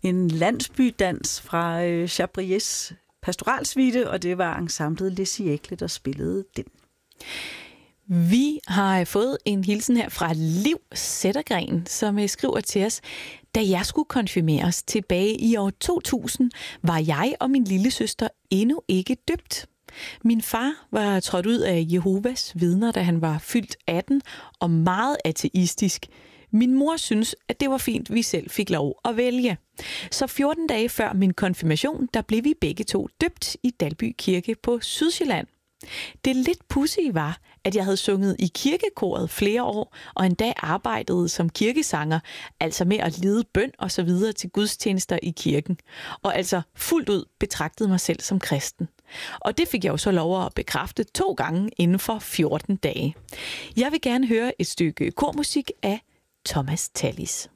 en landsbydans fra Chabriers pastoralsuite, og det var ensemblet Les Siècles, der spillede den. Vi har fået en hilsen her fra Liv Sættergren, som skriver til os: Da jeg skulle konfirmeres tilbage i år 2000, var jeg og min lillesøster endnu ikke døbt. Min far var trådt ud af Jehovas vidner, da han var fyldt 18 og meget ateistisk. Min mor synes, at det var fint, vi selv fik lov at vælge. Så 14 dage før min konfirmation, der blev vi begge to døbt i Dalby Kirke på Sydsjælland. Det lidt pudsige var, at jeg havde sunget i kirkekoret flere år, og endda arbejdede som kirkesanger, altså med at lede bøn og så videre til gudstjenester i kirken, og altså fuldt ud betragtede mig selv som kristen. Og det fik jeg jo så lov at bekræfte 2 gange inden for 14 dage. Jeg vil gerne høre et stykke kormusik af Thomas Tallis.